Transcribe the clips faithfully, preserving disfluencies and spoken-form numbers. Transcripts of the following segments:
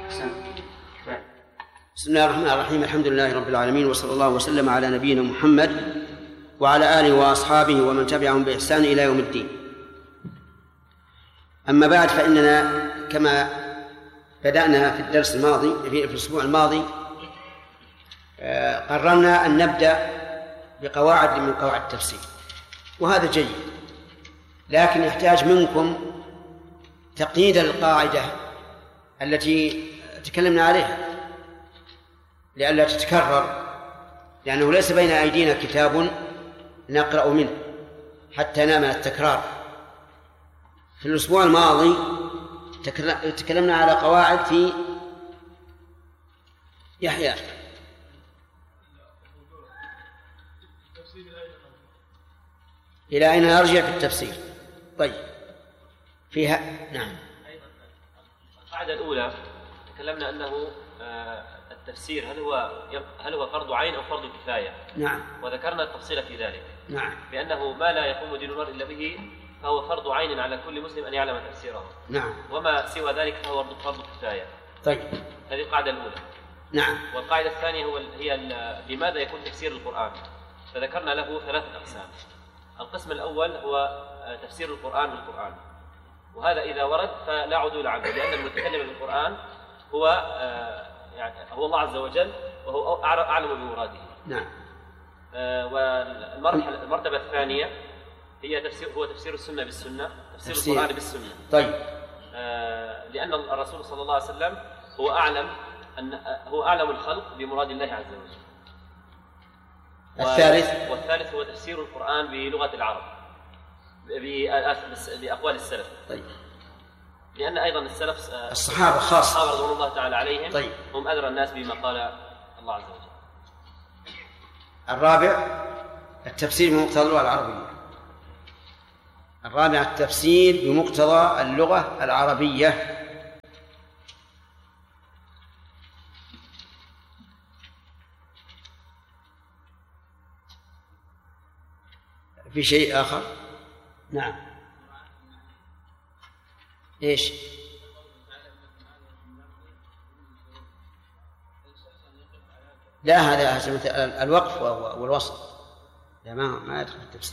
بسم الله الرحمن الرحيم. الحمد لله رب العالمين، وصلى الله وسلم على نبينا محمد وعلى آله وأصحابه ومن تبعهم بإحسان إلى يوم الدين. أما بعد، فإننا كما بدأنا في الدرس الماضي في الأسبوع الماضي قررنا أن نبدأ بقواعد من قواعد التفسير، وهذا جيد، لكن يحتاج منكم تقييد القاعدة التي تكلمنا عليها لئلا تتكرر، لأنه ليس بين أيدينا كتاب نقرأ منه حتى نامن التكرار. في الأسبوع الماضي تكلمنا على قواعد في يحيى إلى أين نرجع في التفسير. طيب فيها نعم. القاعدة الأولى تكلمنا أنه التفسير هل هو هل هو فرض عين أو فرض كفاية؟ نعم. وذكرنا التفصيل في ذلك. نعم. بأنه ما لا يقوم دين المرء إلا به فهو فرض عين على كل مسلم أن يعلم تفسيره. نعم. وما سوى ذلك فهو فرض كفاية. طيب. هذه القاعدة الأولى. نعم. والقاعدة الثانية هو هي لماذا يكون تفسير القرآن؟ فذكرنا له ثلاثة أقسام. القسم الأول هو تفسير القرآن بالقرآن، وهذا إذا ورد فلا عدول عنه، لأن المتكلم بالقرآن هو يعني هو الله عز وجل، وهو أعلم بمراده. نعم. والمرحلة المرتبة الثانية هي تفسير هو تفسير السنة بالسنة، تفسير, تفسير. القرآن بالسنة. طيب. لأن الرسول صلى الله عليه وسلم هو أعلم أن هو أعلم الخلق بمراد الله عز وجل. الثالث والثالث هو تفسير القرآن بلغة العرب بأقوال السلف. طيب. لأن أيضا السلف الصحابة خاصة الصحابة رضوان الله تعالى عليهم. طيب. هم أدرى الناس بما قال الله عز وجل. الرابع التفسير بمقتضى اللغة العربية. الرابع التفسير بمقتضى اللغة العربية. في شيء آخر؟ نعم. إيش؟ لا، هذا الوقف والوصل، لا ما ما يدخل في التفسير.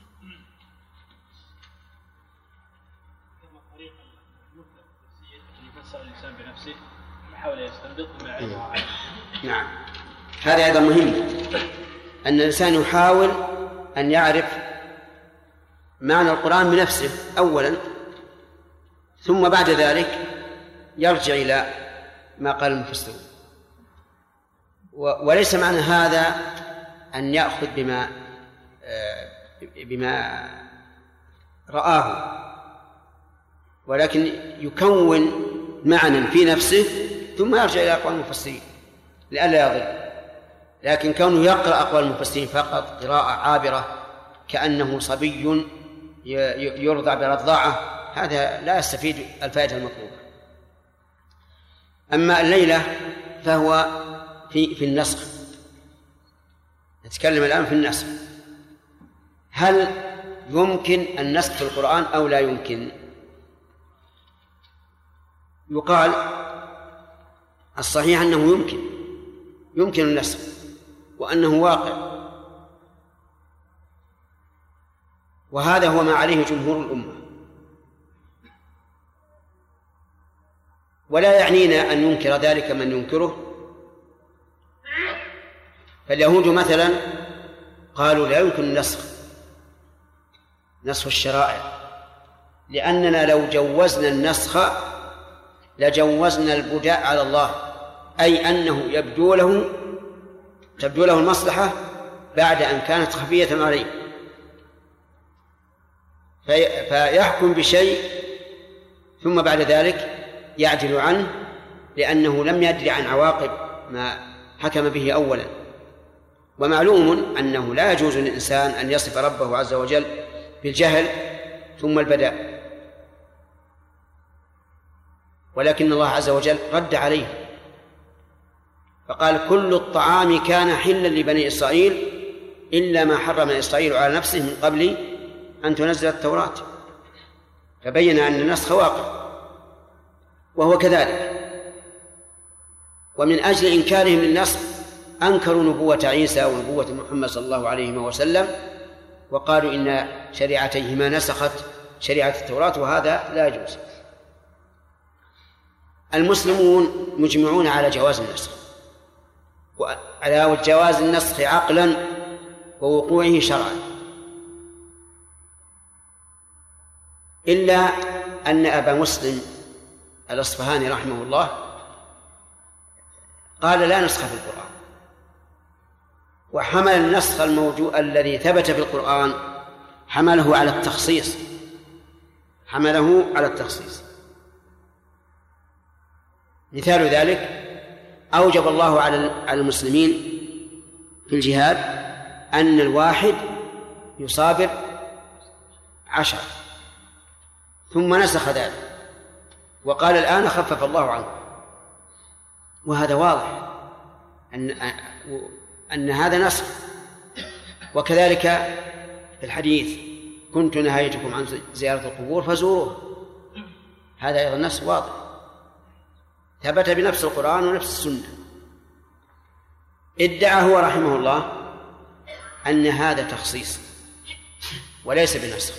كما طريقة المثلى التفسير اللي يفسر الإنسان بنفسه يحاول يستنبط من العلم. نعم. هذا أيضا مهم، أن الإنسان يحاول أن يعرف معنى القرآن بنفسه أولا، ثم بعد ذلك يرجع إلى ما قال المفسرون. وليس معنى هذا أن يأخذ بما بما رآه، ولكن يكون معنى في نفسه ثم يرجع إلى أقوال المفسرين لئلا يضل. لكن كونه يقرأ أقوال المفسرين فقط قراءة عابرة كأنه صبي يرضع برضاعة، هذا لا يستفيد الفائدة المطلوبة. أما الليلة فهو في في النسخ. نتكلم الآن في النسخ. هل يمكن النسخ في القرآن أو لا يمكن؟ يقال الصحيح أنه يمكن يمكن النسخ، وأنه واقع، وهذا هو ما عليه جمهور الأمة. ولا يعنينا أن ينكر ذلك من ينكره. فاليهود مثلا قالوا لا يمكن النسخ نسخ الشرائع، لأننا لو جوزنا النسخ لجوزنا البداء على الله، أي أنه يبدو له تبدو له المصلحة بعد أن كانت خفية عليه، فيحكم بشيء ثم بعد ذلك يعدل عنه لأنه لم يدري عن عواقب ما حكم به أولا. ومعلوم أنه لا يجوز للإنسان أن يصف ربه عز وجل بالجهل ثم البداء، ولكن الله عز وجل رد عليه فقال كل الطعام كان حلا لبني إسرائيل إلا ما حرم إسرائيل على نفسه من قبل أن تنزل التوراة، فبين أن النسخ واقع، وهو كذلك. ومن أجل إنكارهم للنسخ أنكروا نبوة عيسى ونبوة محمد صلى الله عليه وسلم، وقالوا إن شريعتيهما نسخت شريعة التوراة، وهذا لا يجوز. المسلمون مجمعون على جواز النسخ، وعلى جواز النسخ عقلا ووقوعه شرعا، إلا أن أبا مسلم الأصفهاني رحمه الله قال لا نسخ في القرآن، وحمل النسخ الموجود الذي ثبت في القرآن حمله على التخصيص حمله على التخصيص مثال ذلك أوجب الله على المسلمين في الجهاد أن الواحد يصابر عشر، ثم نسخ ذلك وقال الآن خفف الله عنه، وهذا واضح أن أن هذا نسخ. وكذلك في الحديث كنت نهيتكم عن زيارة القبور فزوروها، هذا أيضا نسخ واضح ثبت بنفس القرآن ونفس السنة. ادعى هو رحمه الله أن هذا تخصيص وليس بنسخ،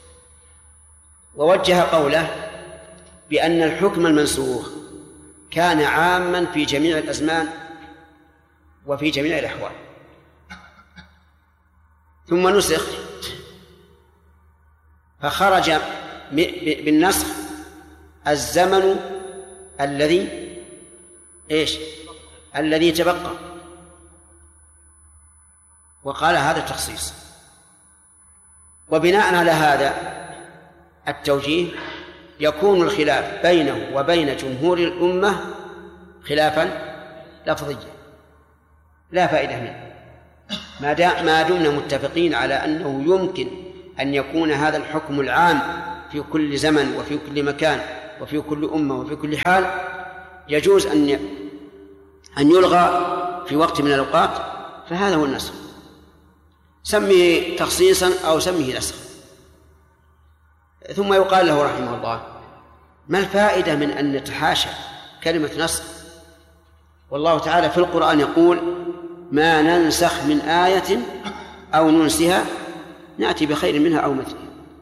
ووجه قوله بأن الحكم المنسوخ كان عاما في جميع الأزمان وفي جميع الأحوال، ثم نسخ فخرج بالنسخ الزمن الذي إيش الذي تبقى، وقال هذا التخصيص. وبناء على هذا التوجيه يكون الخلاف بينه وبين جمهور الأمة خلافا لفظيا لا فائدة منه، ما دمنا متفقين على أنه يمكن أن يكون هذا الحكم العام في كل زمن وفي كل مكان وفي كل أمة وفي كل حال، يجوز أن أن يلغى في وقت من الأوقات، فهذا هو النسخ، سميه تخصيصا أو سميه نسخ. ثم يقال له رحمه الله ما الفائدة من أن نتحاشى كلمة نسخ، والله تعالى في القرآن يقول ما ننسخ من آية أو ننسها نأتي بخير منها أو مثلها.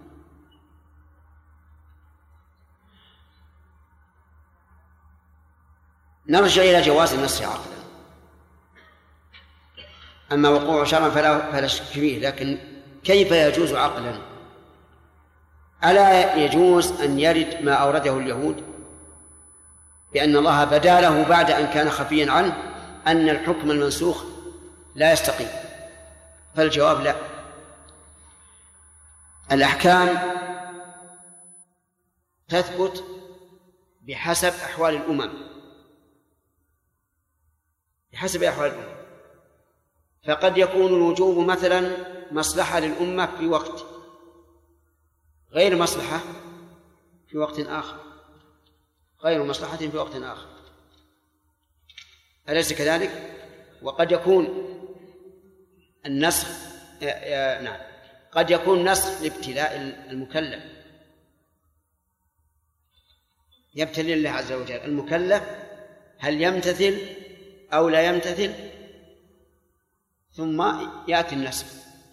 نرجع إلى جواز النسخ عقلا، أما وقوع شرعا فلا, فلا شك فيه، لكن كيف يجوز عقلا؟ ألا يجوز أن يرد ما أورده اليهود بأن الله بدا له بعد أن كان خفيا عنه أن الحكم المنسوخ لا يستقيم؟ فالجواب لا. الأحكام تثبت بحسب أحوال الأمم بحسب أحوال الأمم فقد يكون الوجوب مثلا مصلحة للأمة في وقت، غير مصلحة في وقت آخر، غير مصلحة في وقت آخر، أليس كذلك؟ وقد يكون النسخ نعم قد يكون نسخ لابتلاء المكلف، يبتلي الله عز وجل المكلف هل يمتثل أو لا يمتثل، ثم يأتي النسخ،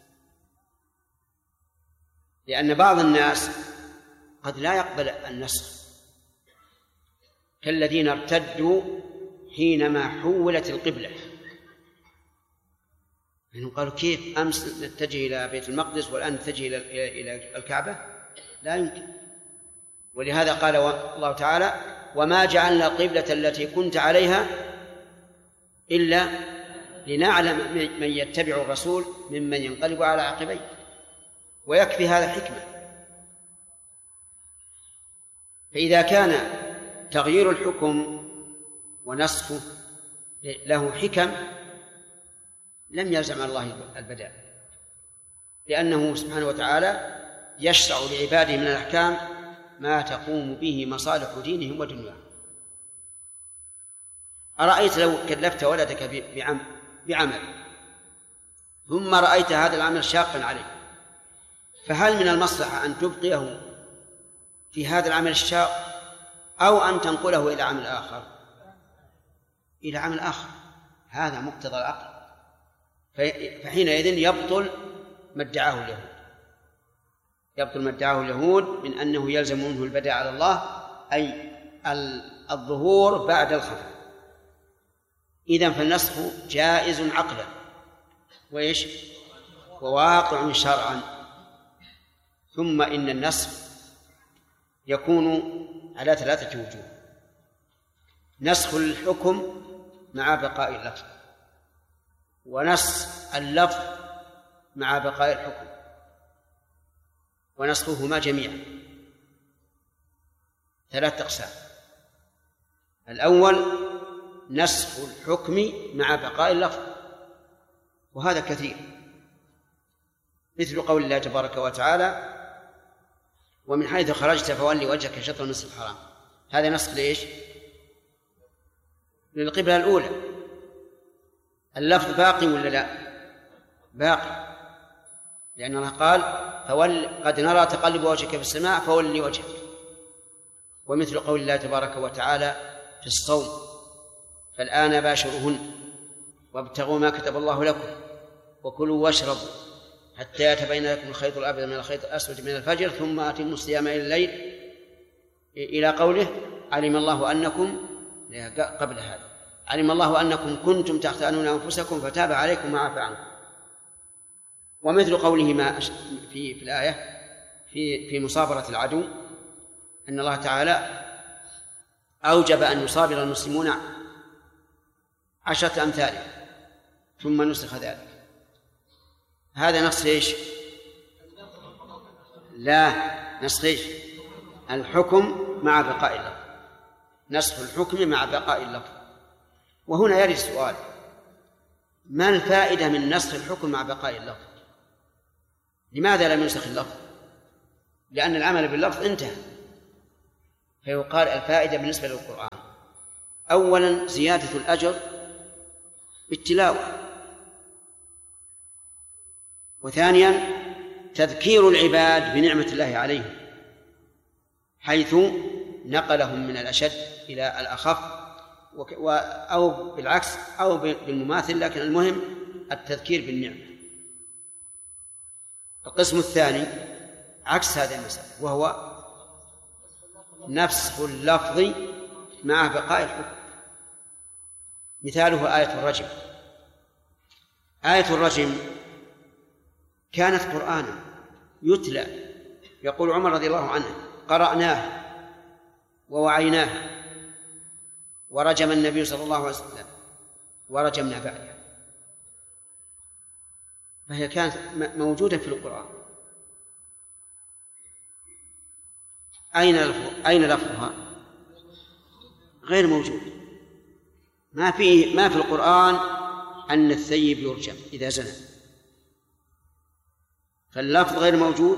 لأن بعض الناس قد لا يقبل النسخ، كالذين ارتدوا حينما حولت القبلة، يعني قالوا كيف أمس نتجه إلى بيت المقدس والآن نتجه إلى الكعبة؟ لا يمكن. ولهذا قال الله تعالى وما جعلنا القبلة التي كنت عليها إلا لنعلم من يتبع الرسول ممن ينقلب على عقبيه، ويكفي هذا حكمة. فإذا كان تغيير الحكم ونسخه له حكم لم يلزم الله البداء، لأنه سبحانه وتعالى يشرع لعباده من الأحكام ما تقوم به مصالح دينهم ودنياهم. أرأيت لو كلفت ولدك بعمل ثم رأيت هذا العمل شاقا عليه، فهل من المصلحة أن تبقيه في هذا العمل الشاق أو أن تنقله إلى عمل آخر؟ إلى عمل آخر، هذا مقتضى العقل، فحينئذ يبطل ما ادعاه اليهود، يبطل ما ادعاه اليهود من أنه يلزم منه البدء على الله، أي الظهور بعد الخفاء. إذن فالنسخ جائز عقلا وإيش وواقع شرعا. ثم إن النسخ يكون على ثلاثة وجوه: نسخ الحكم مع بقاء اللفظ، ونسخ اللفظ مع بقاء الحكم، ونسخهما جميعا. ثلاث أقسام: الأول نسخ الحكم مع بقاء اللفظ، وهذا كثير، مثل قول الله تبارك وتعالى: ومن حيث خرجت فولي وجهك شطر المسجد الحرام. هذا نسخ ليش؟ للقبلة الأولى. اللفظ باقي ولا لا؟ باقي، لأن الله قال: فول قد نرى تقلب وجهك في السماء فولي وجهك. ومثل قول الله تبارك وتعالى في الصوم: فالآن باشروهن وابتغوا ما كتب الله لكم وكلوا واشربوا حتى يتبين لكم الخيط الأبيض من الخيط الأسود من الفجر ثم أتموا الصيام إلى الليل، إلى قوله: علم الله أنكم، قبل هذا: علم الله أنكم كنتم تختانون أنفسكم فتاب عليكم وعفى عنكم. ومثل قوله ما في في الآية في في مصابرة العدو، أن الله تعالى أوجب أن يصابر المسلمون عشرة أمثاله ثم نسخ ذلك. هذا نسخ إيش؟ لا، نسخ إيش؟ الحكم مع بقاء اللفظ، نسخ الحكم مع بقاء اللفظ. وهنا يرد السؤال: ما الفائدة من نسخ الحكم مع بقاء اللفظ؟ لماذا لم ينسخ اللفظ؟ لأن العمل باللفظ انتهى. فيقال الفائدة بالنسبة للقرآن: أولا زيادة الأجر بالتلاوة، وثانيا تذكير العباد بنعمة الله عليهم، حيث نقلهم من الأشد إلى الأخف، أو بالعكس أو بالمماثل، لكن المهم التذكير بالنعمة. القسم الثاني عكس هذه المسألة، وهو نسخ اللفظ مع بقاء الحكم. مثاله آية الرجم. آية الرجم كانت قرآنا يتلى، يقول عمر رضي الله عنه: قرأناه ووعيناه ورجم النبي صلى الله عليه وسلم ورجمنا بعده. فهي كانت موجودة في القرآن. أين أين لفظها؟ غير موجود. ما في ما في القرآن أن الثيب يرجم إذا زنى، فاللفظ غير موجود،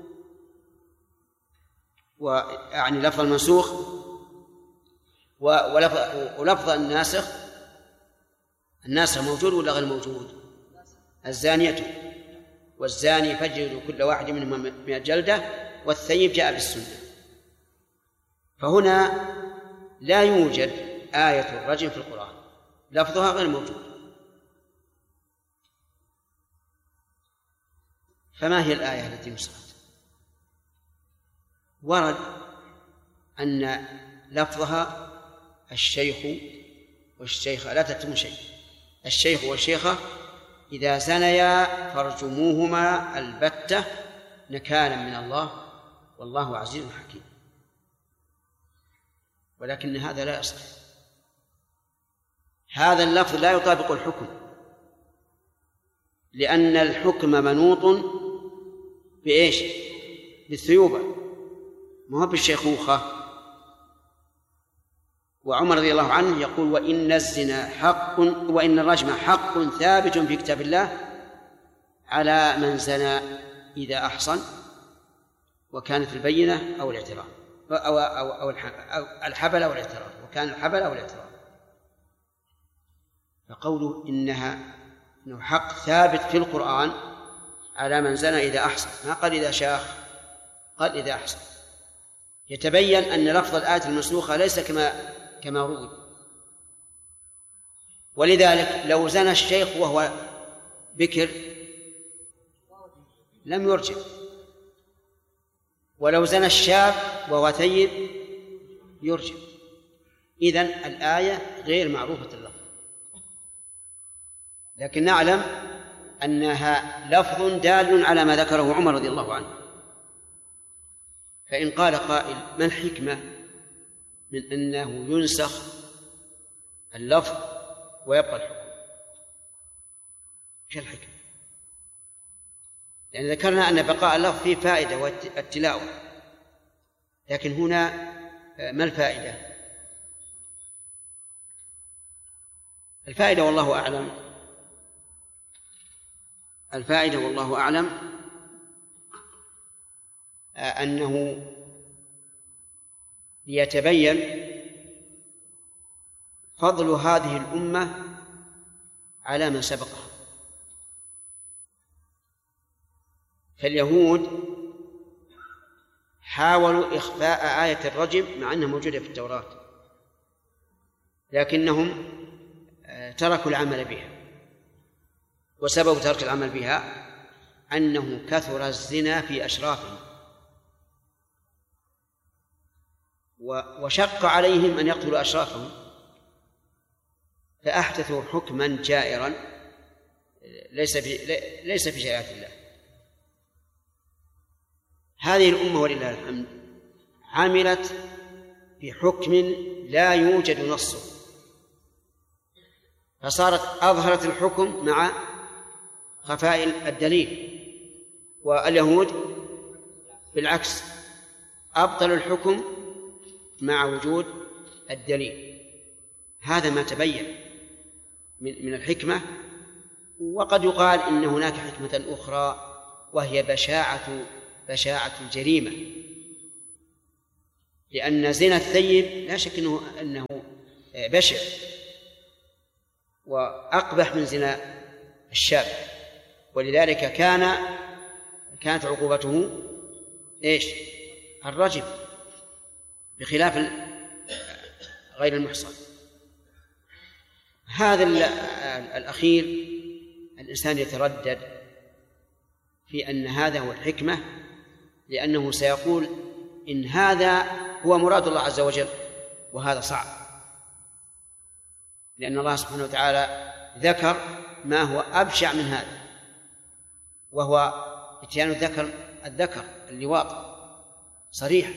ويعني لفظ المنسوخ ولفظ, ولفظ الناسخ. الناسخ موجود ولا غير موجود؟ الزانية والزاني فجلدوا كل واحد منهما مئة جلدة والثيب جاء بالسنة. فهنا لا يوجد آية الرجم في القرآن، لفظها غير موجود. فما هي الآية التي نسخت؟ ورد أن لفظها الشيخ والشيخة لا تتم شيء. الشيخ والشيخة إذا زنيا فارجموهما البتة نكالا من الله والله عزيز حكيم. ولكن هذا لا يصح. هذا اللفظ لا يطابق الحكم، لأن الحكم منوط بإيش؟ بالثيوبة، ما هو بالشيخوخة. وعمر رضي الله عنه يقول: وإن الزنا حق وإن الرجم حق ثابت في كتاب الله على من زنى إذا أحصن وكانت البينة أو الاعتراف أو, أو, أو الحبل أو الاعتراف، وكان الحبل أو الاعتراف. فقوله إنها إنه حق ثابت في القرآن على من زنى إذا أحصن، ما قال إذا شاخ، قال إذا أحصن. يتبين أن لفظ الآية المنسوخة ليس كما كما روي، ولذلك لو زنى الشيخ وهو بكر لم يرجم، ولو زنى الشاب وهو ثيب يرجم. إذن الآية غير معروفة اللفظ، لكن نعلم أنها لفظ دال على ما ذكره عمر رضي الله عنه. فإن قال قائل ما الحكمة من أنه ينسخ اللفظ ويبقى الحكم؟ ايش الحكمة؟ لأن ذكرنا أن بقاء اللفظ فيه فائدة والتلاوة، لكن هنا ما الفائدة؟ الفائدة والله أعلم الفائدة والله أعلم أنه ليتبين فضل هذه الأمة على من سبقها. فاليهود حاولوا إخفاء آية الرجم مع أنها موجودة في التوراة، لكنهم تركوا العمل بها، وسبب ترك العمل بها أنه كثر الزنا في أشرافهم، وشق عليهم أن يقتلوا أشرافهم، فأحدثوا حكما جائرا ليس في ليس في شريعة الله. هذه الأمة ولله الحمد عملت بحكم لا يوجد نصه، فصارت أظهرت الحكم مع خفاء الدليل، واليهود بالعكس أبطلوا الحكم مع وجود الدليل. هذا ما تبين من الحكمة. وقد يقال إن هناك حكمة أخرى وهي بشاعة بشاعة الجريمة، لأن زنا الثيب لا شك أنه, أنه بشع وأقبح من زنا الشاب، ولذلك كان كانت عقوبته إيش؟ الرجم، بخلاف غير المحصن. هذا الأخير الإنسان يتردد في أن هذا هو الحكمة، لأنه سيقول إن هذا هو مراد الله عز وجل، وهذا صعب، لأن الله سبحانه وتعالى ذكر ما هو أبشع من هذا، وهو اتيان الذكر الذكر اللواط صريح: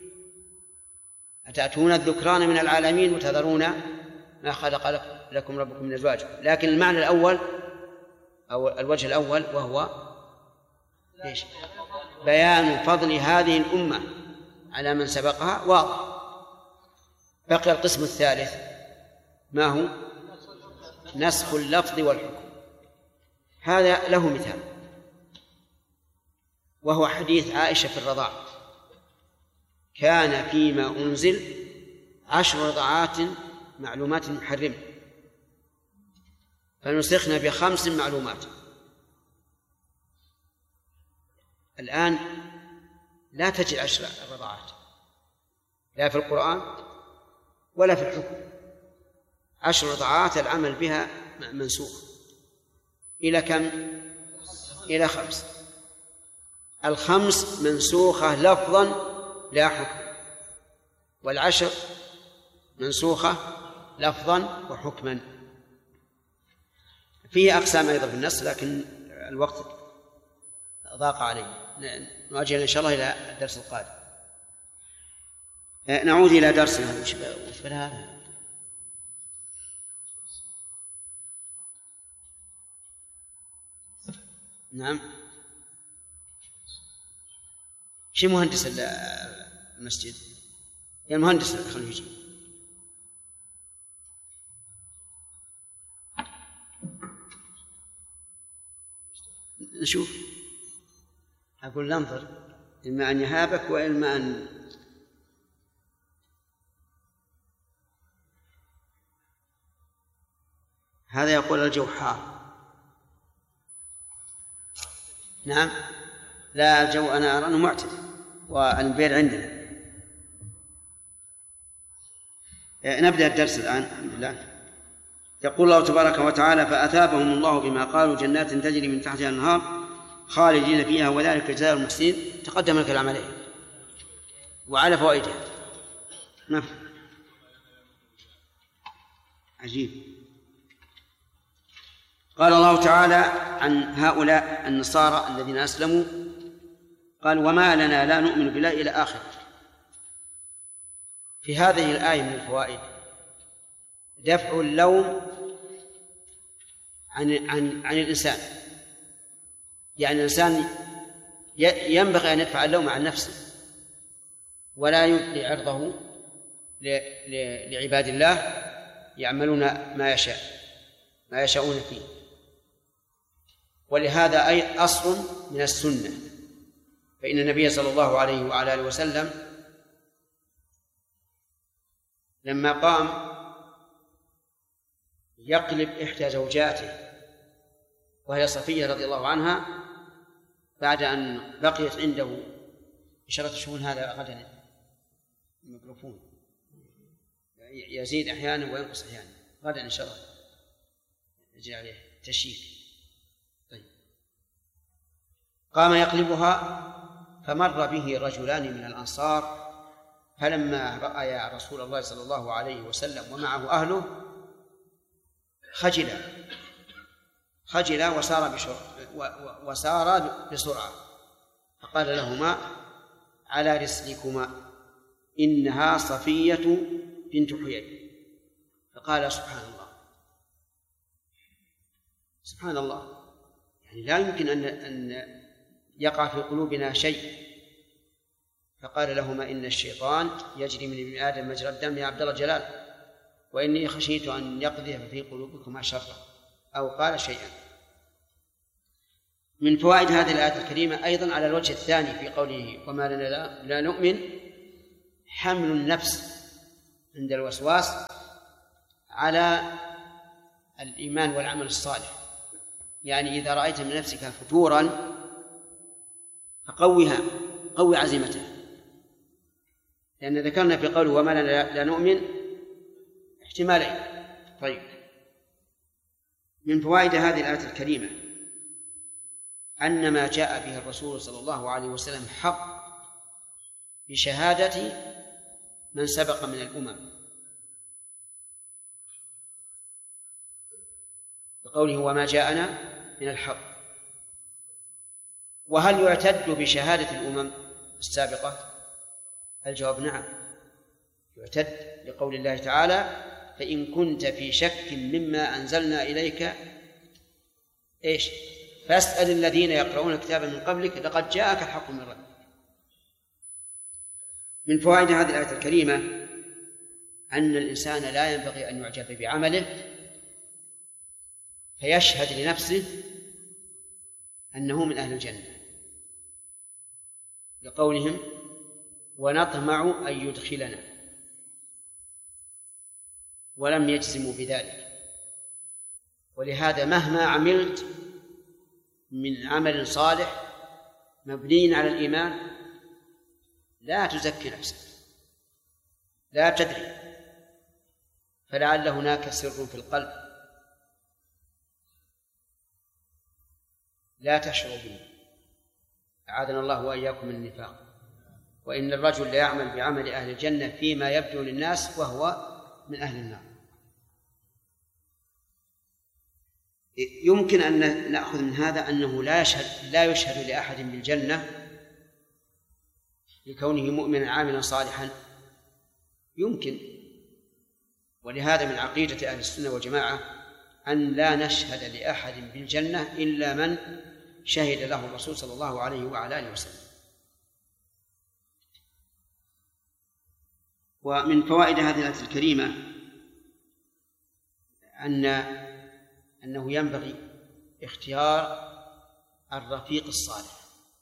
أتأتون الذكران من العالمين وتذرون ما خلق لكم ربكم من أزواجكم. لكن المعنى الأول أو الوجه الأول وهو إيش؟ بيان فضل هذه الأمة على من سبقها واضح. بقي القسم الثالث، ما هو؟ نسخ اللفظ والحكم. هذا له مثال، وهو حديث عائشة في الرضاع: كان فيما أنزل عشر رضعات معلومات محرمة فنسخنا بخمس معلومات. الآن لا تجد عشر رضعات لا في القرآن ولا في الحكم. عشر رضعات العمل بها منسوخ إلى كم؟ إلى خمس. الخمس منسوخة لفظا لا حكم، والعشر منسوخة لفظا وحكما. فيه أقسام أيضا في النص، لكن الوقت ضاق عليه، نؤجل إن شاء الله إلى الدرس القادم. نعود إلى درسنا. وش هذا؟ نعم، شي مهندس المسجد؟ يا المهندس خليه يجي. نشوف، أقول ننظر، إما أن يهابك وإما أن هذا يقول الجو حار. نعم، لا الجو أنا أرى أنه معتدل والبير عندنا. نبدأ الدرس الآن. الحمد لله. يقول الله تبارك وتعالى: فأثابهم الله بما قالوا جنات تجري من تحتها الأنهار خالدين فيها وذلك جزاء المحسنين. تقدم الكلام عليه وعلى فوائدها. نفهم. عجيب. قال الله تعالى عن هؤلاء النصارى الذين أسلموا، قال: وما لنا لا نؤمن بالله إلى آخر. في هذه الآية من الفوائد دفع اللوم عن عن عن الإنسان. يعني الإنسان ينبغي أن يدفع اللوم عن نفسه ولا يبقي عرضه لعباد الله يعملون ما يشاء ما يشاءون فيه. ولهذا أي أصل من السنة، فإن النبي صلى الله عليه وعلى آله وسلم لما قام يقلب إحدى زوجاته وهي صفية رضي الله عنها بعد أن بقيت عنده بشرة الشؤون، هذا غدا الميكروفون يزيد أحيانا وينقص أحيانا، غدا إن شاء الله يجري عليه تشييك. طيب. قام يقلبها فمر به رجلان من الأنصار، فلما رأى رسول الله صلى الله عليه وسلم ومعه أهله خجلا خجلا وسار بشر وسار بسرعة، فقال لهما: على رسلكما إنها صفية بنت حيي. فقال: سبحان الله سبحان الله، يعني لا يمكن أن أن يقع في قلوبنا شيء. فقال لهما: إن الشيطان يجري من ابن آدم مجرى الدم يا عبد الله جلال، وإني خشيت أن يقذف في قلوبكما شرا، أو قال شيئا. من فوائد هذه الآية الكريمة أيضا على الوجه الثاني في قوله: وما لنا لا, لا نؤمن، حمل النفس عند الوسواس على الإيمان والعمل الصالح. يعني إذا رأيت من نفسك فتورا فقوها، قوي عزيمتها، لأن ذكرنا في قوله: وما لنا لا نؤمن احتمالين. طيب. من فوائد هذه الآية الكريمة أن ما جاء به الرسول صلى الله عليه وسلم حق بشهادة من سبق من الأمم، بقوله: وما جاءنا من الحق. وهل يعتد بشهادة الأمم السابقة؟ الجواب: نعم، يعتد، لقول الله تعالى: فإن كنت في شك مما أنزلنا إليك إيش فاسأل الذين يقرؤون الكتاب من قبلك لقد جاءك الحق من ربك. من فوائد هذه الآية الكريمة أن الإنسان لا ينبغي أن يعجب بعمله فيشهد لنفسه أنه من أهل الجنة، لقولهم: ونطمع أن يدخلنا، ولم يجزموا بذلك. ولهذا مهما عملت من عمل صالح مبني على الإيمان لا تزكي نفسك، لا تدري، فلعل هناك سر في القلب لا تشعر به، أعاذنا الله وإياكم من النفاق. وإن الرجل لا يعمل بعمل أهل الجنة فيما يبدو للناس وهو من أهل النار. يمكن أن نأخذ من هذا أنه لا يشهد لا يشهد لأحد بالجنة لكونه مؤمنا عاملا صالحا، يمكن. ولهذا من عقيدة أهل السنة والجماعة أن لا نشهد لأحد بالجنة إلا من شهد له الرسول صلى الله عليه وعلى آله وسلم. ومن فوائد هذه الآية الكريمة أن أنه ينبغي اختيار الرفيق الصالح،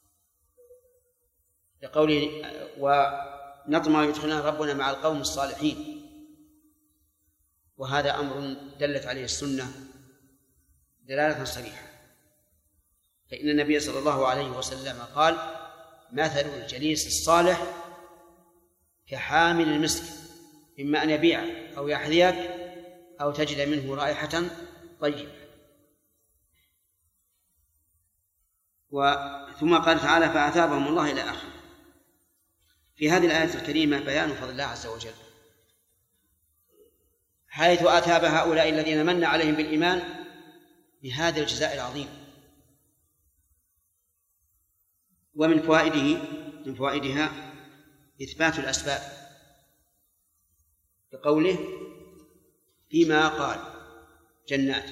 لقوله: ونطمع يدخلنا ربنا مع القوم الصالحين. وهذا أمر دلت عليه السنة دلالة صريحة، فإن النبي صلى الله عليه وسلم قال: مثل الجليس الصالح كحامل المسك، إما أن يبيعك أو يحذيك أو تجد منه رائحة طيبة. ثم قال تعالى فأثابهم الله إلى آخره. في هذه الآية الكريمة بيان فضل الله عز وجل، حيث أثاب هؤلاء الذين من عليهم بالإيمان بهذا الجزاء العظيم. ومن فوائده من فوائدها إثبات الأسباب بقوله فيما قال جنات.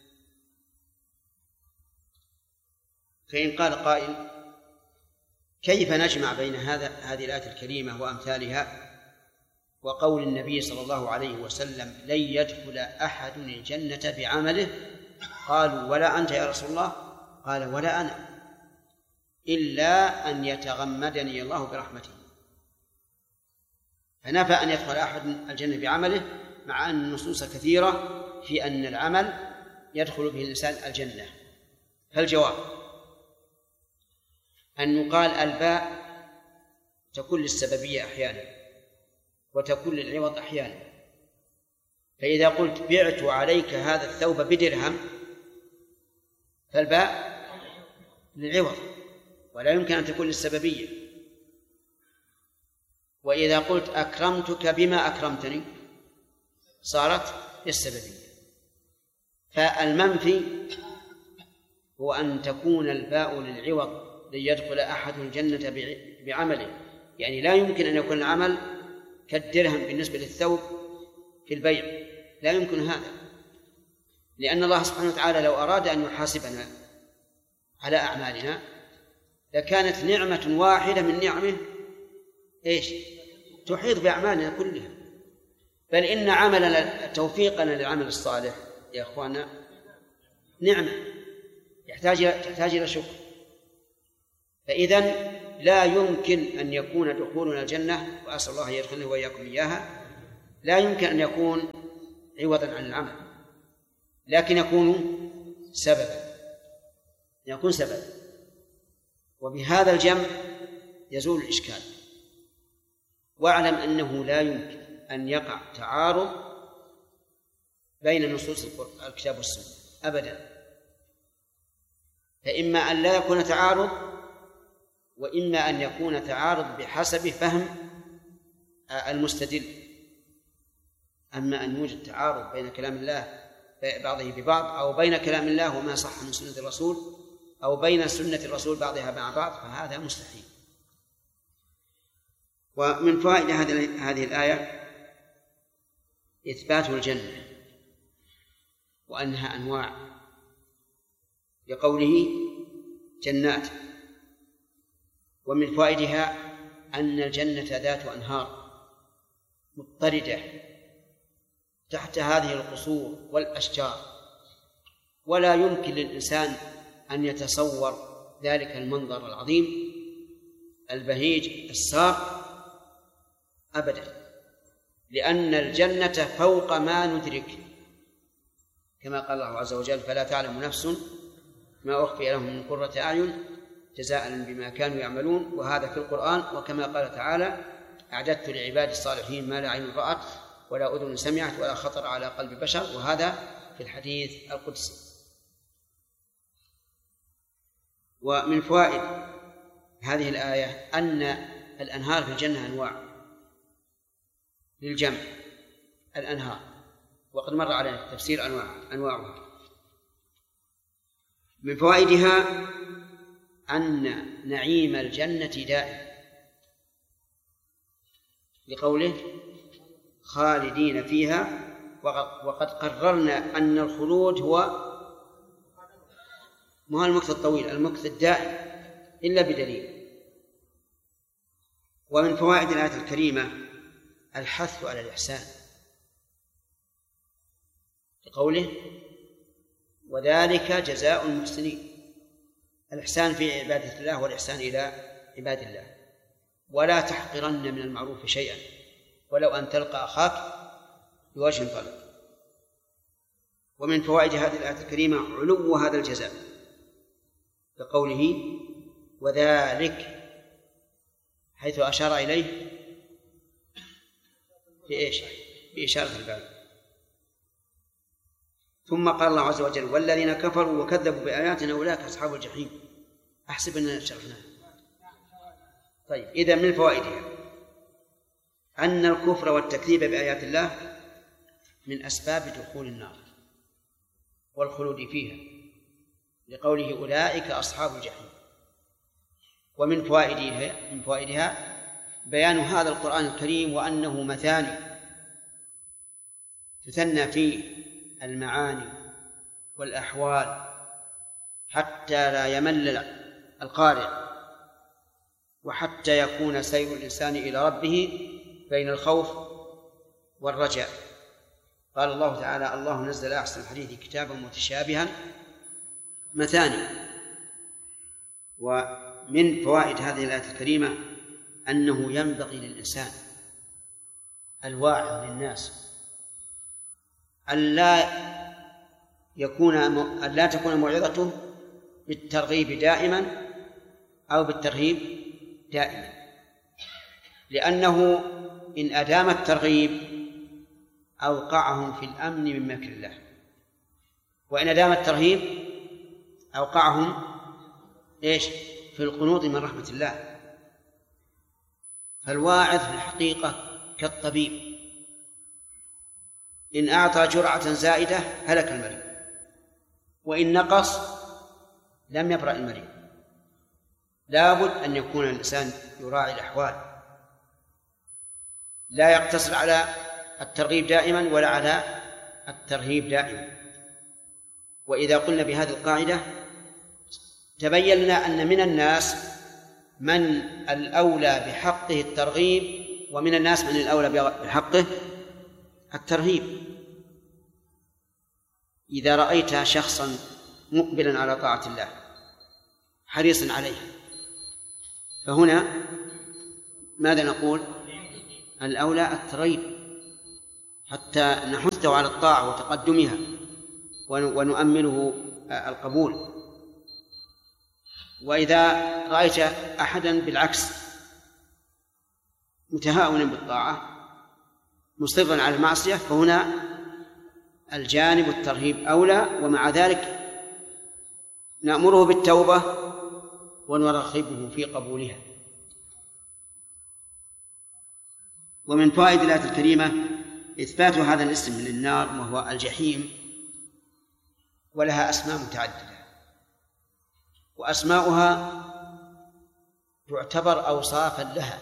فإن قال قائل كيف نجمع بين هذا هذه الآية الكريمة وأمثالها وقول النبي صلى الله عليه وسلم لن يدخل أحد الجنة بعمله؟ قالوا ولا أنت يا رسول الله؟ قال ولا أنا إلا أن يتغمدني الله برحمته. فنفى أن يدخل أحد الجنة بعمله، مع أن النصوص كثيرة في أن العمل يدخل به الإنسان الجنة. فالجواب أن يقال الباء تكون للسببية أحيانا وتكون للعوض أحيانا. فإذا قلت بعت عليك هذا الثوب بدرهم فالباء للعوض ولا يمكن أن تكون للسببية. وإذا قلت أكرمتك بما أكرمتني صارت للسببية. فالمنفي هو أن تكون الباء للعوض ليدخل أحد الجنة بعمله، يعني لا يمكن أن يكون العمل كالدرهم بالنسبة للثوب في البيع، لا يمكن هذا، لأن الله سبحانه وتعالى لو أراد أن يحاسبنا على أعمالنا لكانت نعمة واحدة من نعمه إيش؟ تحيط بأعمالنا كلها. بل إن عملنا توفيقنا للعمل الصالح يا أخوانا نعمة يحتاج تحتاج إلى شكر. فإذن لا يمكن أن يكون دخولنا الجنة، وأسأل الله يدخلنا وإياكم إياها، لا يمكن أن يكون عوضا عن العمل، لكن يكون سببا يكون سببا وبهذا الجمع يزول الإشكال. واعلم أنه لا يمكن أن يقع تعارض بين نصوص الكتاب والسنة أبدا، فإما أن لا يكون تعارض وإما أن يكون تعارض بحسب فهم المستدل. أما أن يوجد تعارض بين كلام الله بعضه ببعض، أو بين كلام الله وما صح من سنة الرسول، أو بين سنة الرسول بعضها مع بعض، فهذا مستحيل. ومن فوائد هذه الآية إثبات الجنة وأنها أنواع، بقوله جنات. ومن فوائدها أن الجنة ذات أنهار مضطردة تحت هذه القصور والأشجار، ولا يمكن للإنسان أن يتصور ذلك المنظر العظيم البهيج السار أبدا، لأن الجنة فوق ما ندرك، كما قال الله عز وجل فلا تعلم نفس ما أخفي لهم من قرة أعين جزاء بما كانوا يعملون. وهذا في القرآن، وكما قال تعالى أعددت لعبادي الصالحين ما لا عين رأت ولا أذن سمعت ولا خطر على قلب بشر، وهذا في الحديث القدسي. ومن فوائد هذه الآية أن الأنهار في الجنة أنواع للجمع، الأنهار، وقد مر علينا تفسير أنواع أنواعها. من فوائدها أن نعيم الجنة دائم، لقوله خالدين فيها، وقد قررنا أن الخلود هو ما هو المكث الطويل، المكث الدائم إلا بدليل. ومن فوائد الآية الكريمة الحث على الإحسان، لقوله وذلك جزاء المحسنين، الإحسان في عبادة الله والإحسان إلى عباد الله. ولا تحقرن من المعروف شيئا ولو أن تلقى أخاك بوجه طلق. ومن فوائد هذه الآية الكريمة علو هذا الجزاء، كقوله وذلك، حيث أشار إليه بإيش؟ بإشارة الباب. ثم قال الله عز وجل والذين كفروا وكذبوا بآياتنا أولئك أصحاب الجحيم. أحسب أننا شرحناها. طيب، إذا من فوائدها أن الكفر والتكذيب بآيات الله من أسباب دخول النار والخلود فيها، لقوله أولئك أصحاب الجحيم. ومن فوائدها من فوائدها بيان هذا القرآن الكريم وأنه مثاني تثنى فيه المعاني والأحوال حتى لا يمل القارئ، وحتى يكون سير الإنسان إلى ربه بين الخوف والرجاء. قال الله تعالى الله نزل أحسن الحديث كتابا متشابها مثاني. ومن فوائد هذه الآية الكريمة أنه ينبغي للإنسان الواعظ للناس ألا يكون ألا تكون موعظته بالترغيب دائما أو بالترهيب دائما، لأنه إن أدام الترغيب أوقعهم في الأمن من مكر الله، وإن أدام الترهيب أوقعهم إيش؟ في القنوط من رحمة الله. فالواعظ في الحقيقة كالطبيب، إن أعطى جرعة زائدة هلك المريض، وإن نقص لم يبرأ المريض. لابد أن يكون الإنسان يراعي الأحوال، لا يقتصر على الترغيب دائما ولا على الترهيب دائما. وإذا قلنا بهذه القاعدة تبين لنا أن من الناس من الأولى بحقه الترغيب، ومن الناس من الأولى بحقه الترهيب. إذا رأيت شخصا مقبلا على طاعة الله حريصا عليه، فهنا ماذا نقول؟ الأولى الترغيب حتى نحثه على الطاعة وتقدمها ونؤمله القبول. وإذا رأيت أحدا بالعكس متهاونا بالطاعة مصرا على المعصية، فهنا الجانب الترهيب أولى، ومع ذلك نأمره بالتوبة ونرغبه في قبولها. ومن فوائد الآية الكريمة إثبات هذا الاسم للنار وهو الجحيم، ولها أسماء متعددة، وأسماؤها تعتبر أوصافا لها،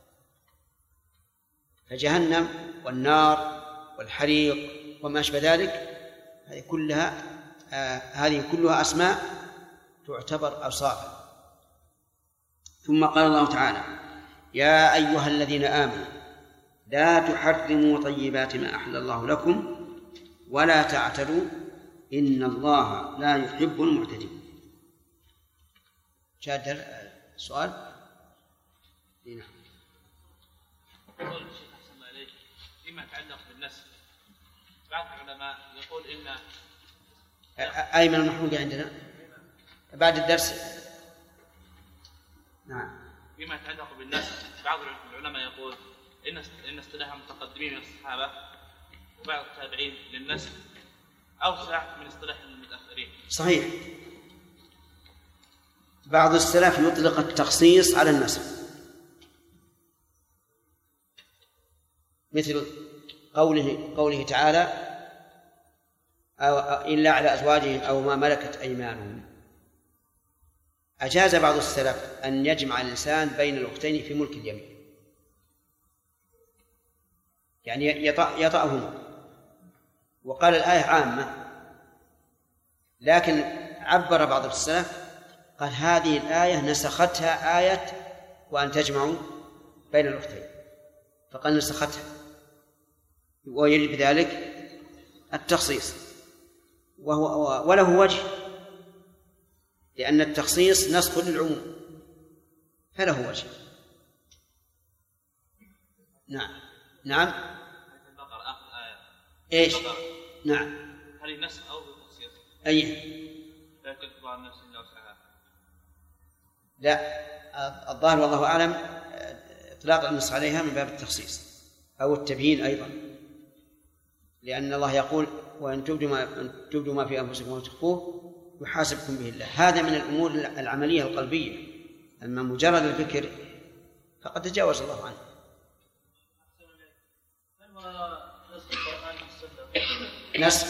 فجهنم والنار والحريق وما أشبه ذلك هذه كلها آه هذه كلها أسماء تعتبر أوصافا. ثم قال الله تعالى يا أيها الذين آمنوا لا تحرموا طيبات ما أحل الله لكم ولا تعتدوا إن الله لا يحب المعتدين. شاهد السؤال؟ نعم. يقول الشيخ أحسن الله إليك فيما يتعلق بالنسب، بعض العلماء يقول إن أيمن المحمود عندنا بعد الدرس. نعم. فيما يتعلق بالنسب، بعض العلماء يقول إن إن اصطلاح المتقدمين من الصحابة وبعض التابعين للنسب أوسع من اصطلاح المتأخرين. صحيح. بعض السلف يطلق التخصيص على النسب، مثل قوله قوله تعالى أو إلا على أزواجهم أو ما ملكت أيمانهم. أجاز بعض السلف أن يجمع الإنسان بين الأختين في ملك اليمين، يعني يطأهما، وقال الآية عامة، لكن عبر بعض السلف قال هذه الآية نسختها آية وأن تجمعوا بين الأختين، فقال نسختها، ويريد بذلك التخصيص، وهو وله وجه، لأن التخصيص نسخ للعموم فله وجه. نعم. نعم. البقرة آخر آية. إيش؟ نعم. هل نسخ أو تخصيص؟ أي. لا يكلف عن نفس إلا وسعها. لا، الظاهر والله أعلم إطلاق النص عليها من باب التخصيص أو التبيين أيضا، لأن الله يقول وإن تبدوا ما, تبدوا ما في أنفسكم وتخفوه يحاسبكم به الله. هذا من الأمور العملية القلبية، أما مجرد الفكر فقد تجاوز الله عنه. نسخ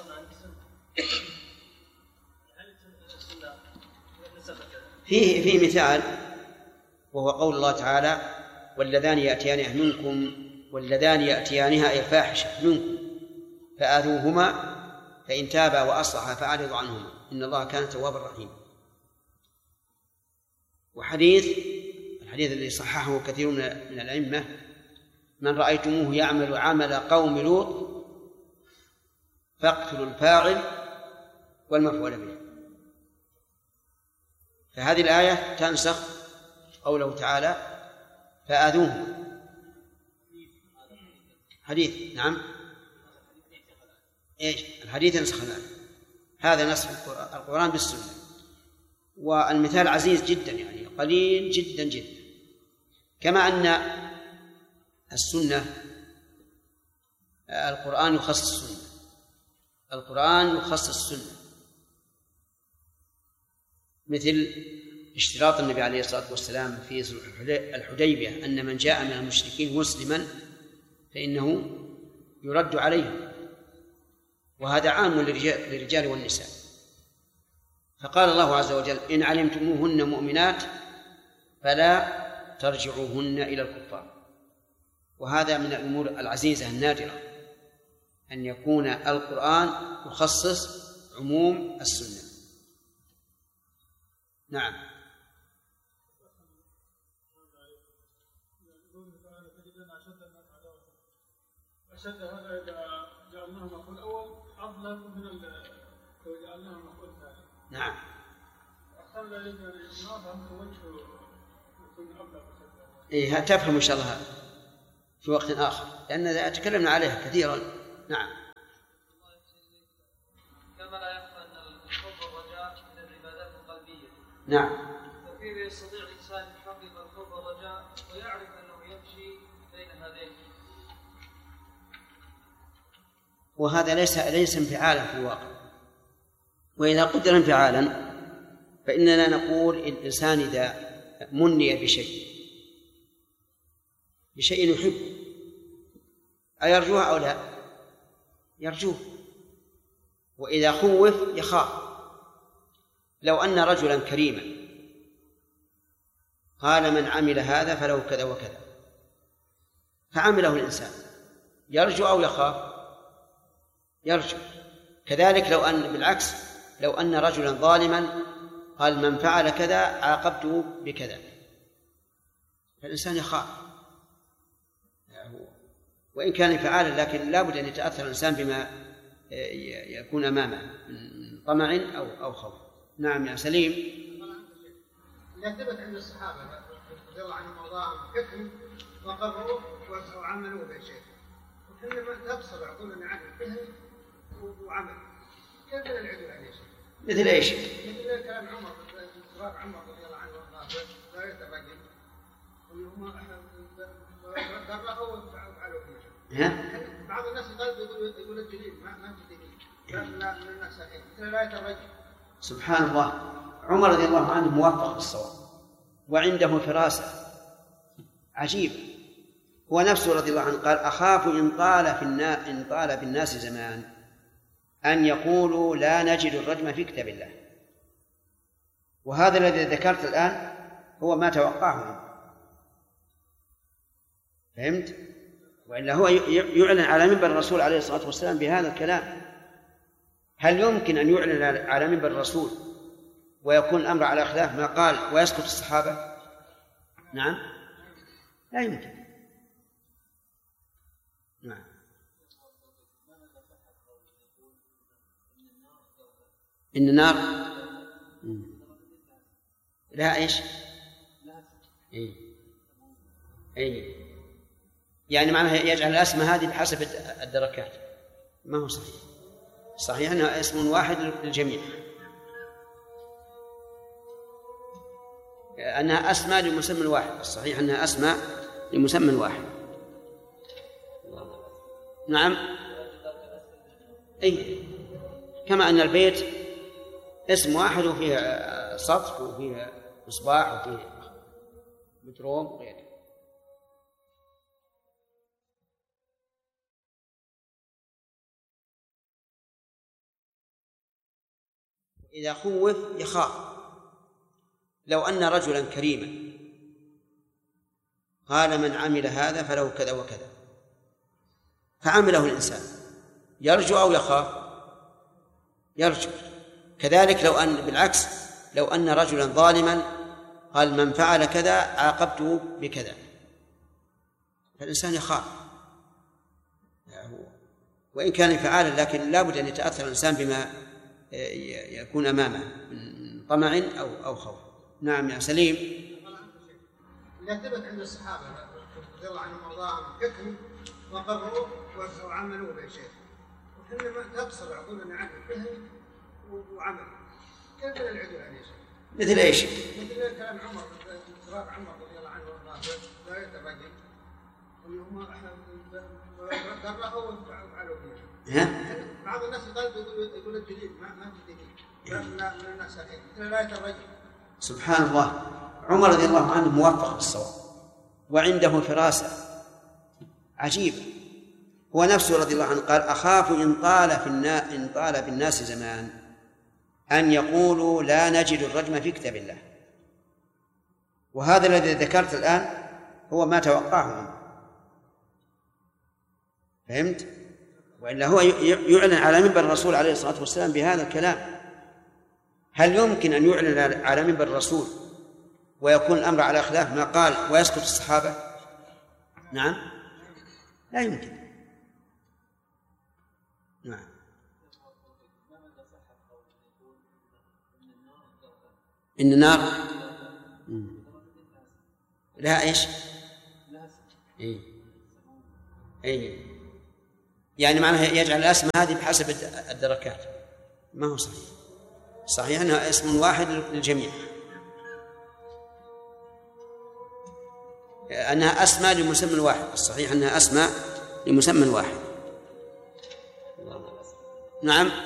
فيه فيه مثال، وهو قول الله تعالى واللذان يأتيانها منكم واللذان يأتيانها أي فاحشة منكم فآذوهما فإن تابا وأصلحا فأعرضوا عنهما إن الله كان توابا رحيما. وحديث الحديث الذي صححه كثير من الأئمة من رأيتموه يعمل عمل قوم لوط فاقتلوا الفاعل والمفعول به. فهذه الآية تنسخ قوله تعالى فآذوه. حديث نعم ايش الحديث ينسخ الآية، هذا نسخ القرآن بالسنة. والمثال عزيز جدا يعني قليل جدا جدا، كما أن السنة القرآن يخصص السنة، القرآن يخصص السنة، مثل اشتراط النبي عليه الصلاة والسلام في صلح الحديبية أن من جاء من المشركين مسلما فإنه يرد عليه، وهذا عام للرجال والنساء. فقال الله عز وجل إن علمتموهن مؤمنات فلا ترجعوهن إلى الكفار. وهذا من الأمور العزيزة النادرة أن يكون القرآن يخصص عموم السنة. نعم. أشد هذا إذا جعلناه مفعول أول أظلم من لو جعلناه مفعول ثاني. نعم. أحسن لي أن نفهم وجه يكون أبلغ. إيه تفهم إن شاء الله في وقت آخر لأن تكلمنا عليها كثيرا. نعم. كما لا يخفى أن الخوف والرجاء من العبادات القلبية. نعم. فكيف يستطيع الإنسان يحقق الخوف والرجاء ويعرف أنه يمشي بين هذين؟ وهذا ليس ليس انفعالا في الواقع. وإذا قدر انفعالا فإننا نقول الإنسان إذا مني بشيء بشيء يحب أيرجوه أو لا؟ يرجوه. وإذا خوف يخاف. لو أن رجلا كريما قال من عمل هذا فله كذا وكذا فعمله الإنسان يرجو أو يخاف؟ يرجو. كذلك لو أن بالعكس لو أن رجلا ظالما قال من فعل كذا عاقبته بكذا فالإنسان يخاف وإن كان فعالا، لكن لا بد أن يتأثر الإنسان بما يكون أمامه من طمع أو أو خوف. نعم يا سليم. إذا ثبت عند الصحابة رضي الله عنهم وارضاهم حكم وقرروه وعملوه بشيء، وحينما تبصر عقولنا عنه فهم وعمل، كيف العدل عليه شيء؟ مثل ايش؟ مثل كلام عمر صراط عمر رضي الله عنه وارضاه لا يترجم وهم درقوا وفعلوا ها؟ بعض الناس يقول يقول الجليل ما ما تدري لا من الناس صحيح مثل لا يترجم. سبحان الله، عمر رضي الله عنه موفق بالصواب وعنده فراسة عجيبة. هو نفسه رضي الله عنه قال أخاف إن طال في الناس إن طال بالناس زمان أن يقولوا لا نجد الرجم في كتاب الله. وهذا الذي ذكرت الآن هو ما توقعه. فهمت؟ وإلا هو يعلن على منبر الرسول عليه الصلاة والسلام بهذا الكلام. هل يمكن أن يعلن على منبر الرسول ويكون الأمر على خلاف ما قال ويسكت الصحابة؟ نعم لا يمكن. نعم. إن النار لا إيش إيه إيه يعني معناه يجعل الأسماء هذه بحسب الدركات. ما هو صحيح. صحيح أنها اسم واحد للجميع، أنها أسماء لمسمى واحد. الصحيح أنها أسماء لمسمى واحد. نعم. أي كما أن البيت اسم واحد وفيه سطح وفيه مصباح وفيه متروم وغيره. إذا خوف يخاف. لو أن رجلا كريما قال من عمل هذا فله كذا وكذا فعمله الإنسان يرجو أو يخاف؟ يرجو. كذلك لو أن بالعكس لو أن رجلا ظالما قال من فعل كذا عاقبته بكذا فالإنسان يخاف وإن كان فعالا، لكن لا بد أن يتأثر الإنسان بما يكون أمامه من طمع أو أو خوف. نعم يا سليم. إذا ثبت عند الصحابة رضي الله عنهم وأرضاهم حكم وقرروه وعملوه بشيء وحنا تبصر عقولنا عنه فهم وعمل، كيف العدل عليه؟ مثل ايش؟ مثل كلام عمر اصرار عمر رضي الله عنه وارضاه لا يتبين انهم درهوا وفعلوا فيها. بعض الناس يقول يقول الدليل ما ما في دليل من الناس مثل لا يتبين. سبحان الله، عمر رضي الله عنه موفق بالصواب وعنده فراسة عجيبة. هو نفسه رضي الله عنه قال أخاف إن طال في النا... إن طال بالناس زمان أن يقولوا لا نجد الرجم في كتاب الله. وهذا الذي ذكرت الآن هو ما توقعه، فهمت؟ وإلا هو يعلن على منبر الرسول عليه الصلاة والسلام بهذا الكلام. هل يمكن أن يعلن على منبر الرسول ويكون الأمر على خلاف ما قال ويسكت الصحابة؟ نعم لا يمكن. نعم. إن النار لها إيش؟ إيه إيه يعني معناه يجعل الأسماء هذه بحسب الدركات، ما هو صحيح. صحيح أنها اسم واحد للجميع، أنها أسماء لمسمى واحد. الصحيح أنها أسماء لمسمى واحد. نعم.